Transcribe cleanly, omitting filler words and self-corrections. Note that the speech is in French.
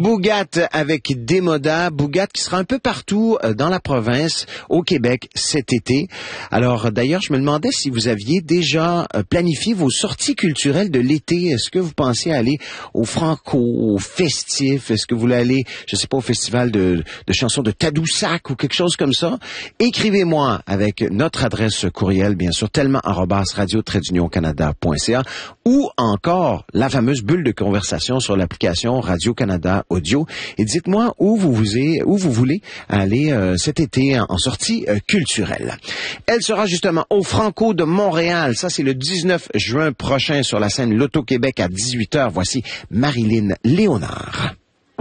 Bougat avec Démoda. Bougat qui sera un peu partout dans la province, au Québec, cet été. Alors, d'ailleurs, je me demandais si vous aviez déjà planifié vos sorties culturelles de l'été. Est-ce que vous pensez aller au Franco, au Festif? Est-ce que vous voulez aller, je sais pas, au festival de chansons de Tadoussac ou quelque chose comme ça? Écrivez-moi avec notre adresse courriel, bien sûr, tellement@radio-canada.ca ou encore la fameuse bulle de conversation sur l'application Radio-Canada Audio. Et dites-moi où vous voulez aller cet été en sortie culturelle. Elle sera justement au Franco de Montréal. Ça, c'est le 19 juin prochain sur la scène Loto-Québec à 18h. Voici Marilyn Léonard.